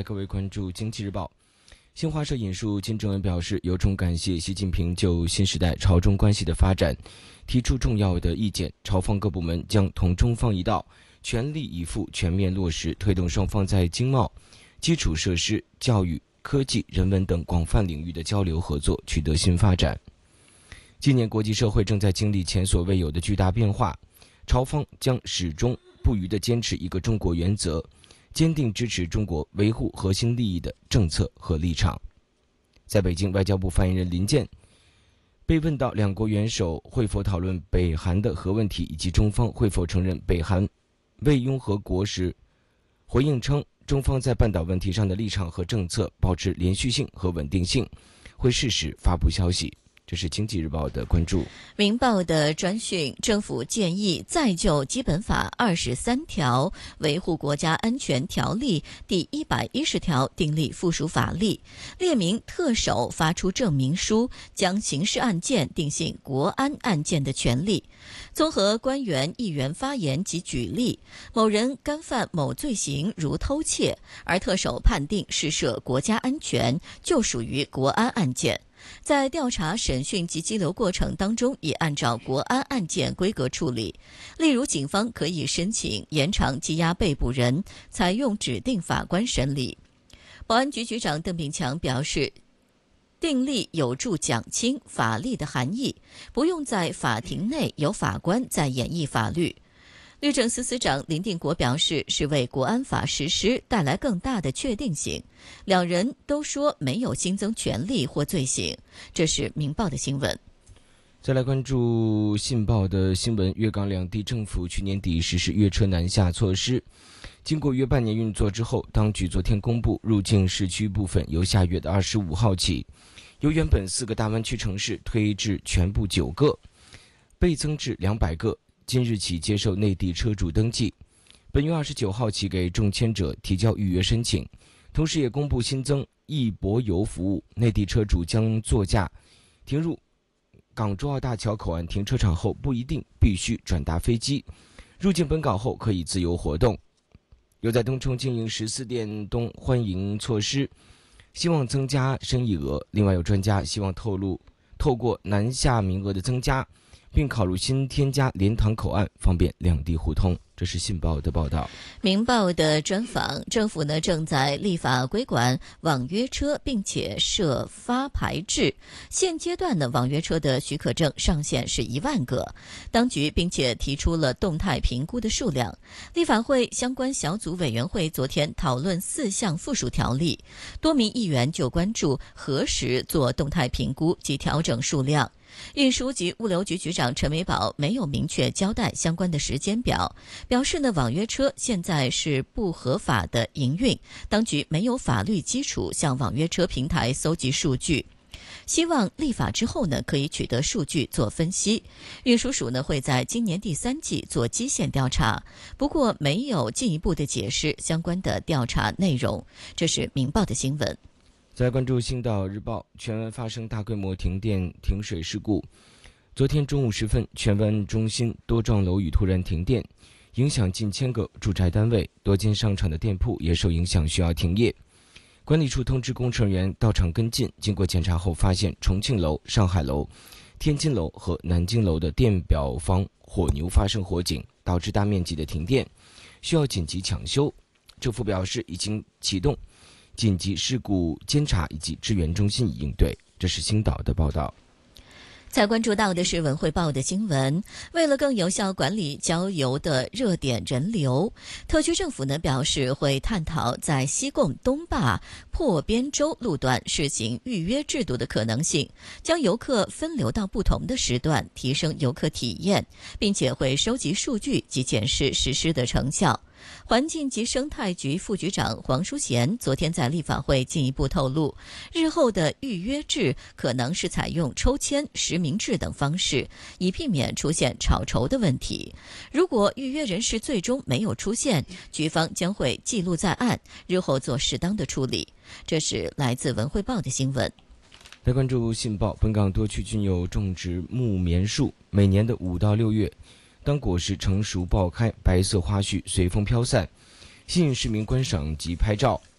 各位关注经济日报。新华社引述金正恩表示，由衷感谢习近平就新时代朝中关系的发展提出重要的意见，朝方各部门将同中方一道，全力以赴全面落实推动双方在经贸、基础设施、教育、科技、人文等广泛领域的交流合作取得新发展。今年国际社会正在经历前所未有的巨大变化，朝方将始终不渝地坚持一个中国原则，坚定支持中国维护核心利益的政策和立场。在北京，外交部发言人林健被问到两国元首会否讨论北韩的核问题以及中方会否承认北韩为拥核国时，回应称中方在半岛问题上的立场和政策保持连续性和稳定性，会适时发布消息。这是经济日报的关注。 明报的专讯，政府建议再就基本法23条维护国家安全条例第110条订立附属法例，列明特首发出证明书将刑事案件定性国安案件的权利。综合官员议员发言及举例，某人干犯某罪行如偷窃，而特首判定是涉国家安全，就属于国安案件。在调查、审讯及羁留过程当中，也按照国安案件规格处理。例如，警方可以申请延长羁押被捕人，采用指定法官审理。保安局局长邓炳强表示，订立有助讲清法律的含义，不用在法庭内有法官在演绎法律。律政司司长林定国表示，是为国安法实施带来更大的确定性。两人都说没有新增权利或罪行。这是明报的新闻。 再来关注信报的新闻，粤港两地政府去年底实施粤车南下措施，经过约半年运作之后，当局昨天公布，入境市区部分由下月的25号起，由原本4个大湾区城市推至全部9个，倍增至200个。今日起接受内地车主登记，本月29号起给中签者提交预约申请，同时也公布新增易泊游服务，内地车主将座驾停入港珠澳大桥口岸停车场后不一定必须转搭飞机，入境本港后可以自由活动。有在东涌经营14店东欢迎措施，希望增加生意额。另外有专家希望透过南下名额的增加，并考虑新添加莲塘口岸，方便两地互通。这是信报的报道。 明报的专访，政府正在立法规管网约车，并且设发牌制。现阶段网约车的许可证上限是1万个，当局并且提出了动态评估的数量。立法会相关小组委员会昨天讨论4项附属条例，多名议员就关注何时做动态评估及调整数量。运输及物流局局长陈维宝没有明确交代相关的时间表，表示网约车现在是不合法的营运，当局没有法律基础向网约车平台搜集数据，希望立法之后可以取得数据做分析。运输署会在今年第3季做基线调查，不过没有进一步的解释相关的调查内容。这是明报的新闻。 再关注星岛日报，荃湾发生大规模停电停水事故。昨天中午时分，荃湾中心多幢楼宇突然停电，影响近1000个住宅单位，多间商场的店铺也受影响，需要停业。管理处通知工程人员到场跟进，经过检查后发现重庆楼、上海楼、天津楼和南京楼的电表房火牛发生火警，导致大面积的停电，需要紧急抢修。政府表示已经启动紧急事故监察以及支援中心以应对。这是星岛的报道。 才关注到的是文汇报的新闻，为了更有效管理郊游的热点人流，特区政府表示会探讨在西贡东坝破边洲路段试行预约制度的可能性，将游客分流到不同的时段，提升游客体验，并且会收集数据及检视实施的成效。环境及生态局副局长黄淑贤昨天在立法会进一步透露，日后的预约制可能是采用抽签、实名制等方式，以避免出现炒筹的问题。如果预约人士最终没有出现，局方将会记录在案，日后做适当的处理。这是来自文汇报的新闻。 来关注信报，本港多区均有种植木棉树，每年的5到6月，当果实成熟爆开，白色花絮随风飘散，吸引市民观赏及拍照。